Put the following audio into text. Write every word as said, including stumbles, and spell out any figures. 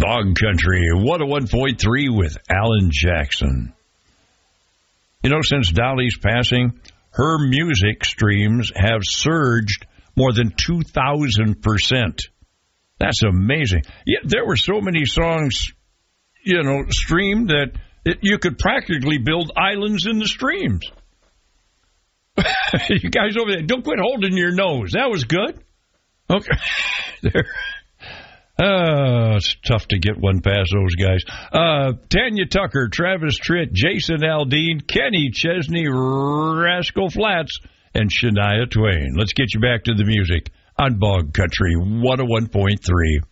Bog Country one oh one point three with Alan Jackson. You know, since Dolly's passing, her music streams have surged more than two thousand percent. That's amazing. Yeah, there were so many songs, you know, streamed that it, you could practically build islands in the streams. You guys over there, don't quit holding your nose. That was good. Okay. There. Oh, it's tough to get one past those guys. Uh, Tanya Tucker, Travis Tritt, Jason Aldean, Kenny Chesney, Rascal Flatts, and Shania Twain. Let's get you back to the music on Bog Country one oh one point three.